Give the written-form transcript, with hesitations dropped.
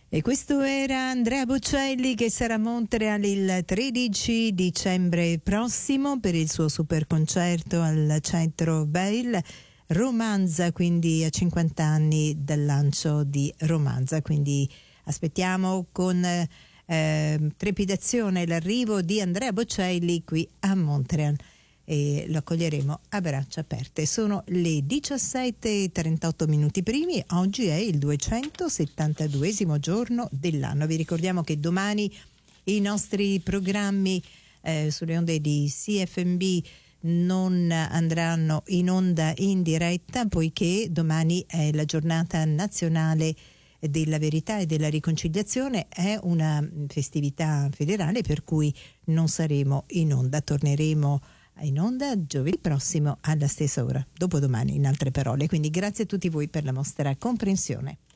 E questo era Andrea Bocelli, che sarà a Montreal il 13 dicembre prossimo per il suo super concerto al Centro Bell. Romanza, quindi a 50 anni dal lancio di Romanza, quindi aspettiamo con trepidazione l'arrivo di Andrea Bocelli qui a Montreal e lo accoglieremo a braccia aperte. Sono le 17:38 primi, oggi è il 272esimo giorno dell'anno. Vi ricordiamo che domani i nostri programmi sulle onde di CFMB non andranno in onda in diretta, poiché domani è la giornata nazionale della verità e della riconciliazione, è una festività federale per cui non saremo in onda. Torneremo in onda giovedì prossimo alla stessa ora, dopodomani in altre parole. Quindi grazie a tutti voi per la vostra comprensione.